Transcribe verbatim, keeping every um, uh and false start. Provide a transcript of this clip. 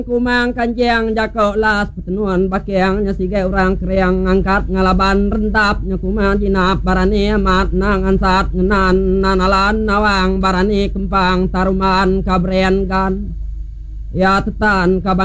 Kumang kanjeng jako las petenuan bakiang nya sige urang kreang ngangkat ngalaban rentap nya kumang jinap barani amat nang ansat ngenan nanalan nawang barani kempang taruman kabren gan ya tetan kabang